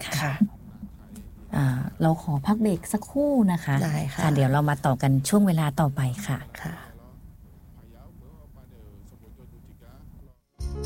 ค่ะเราขอพักเบรกสักครู่นะคะได้ค่ะเดี๋ยวเรามาต่อกันช่วงเวลาต่อไปค่ะค่ะ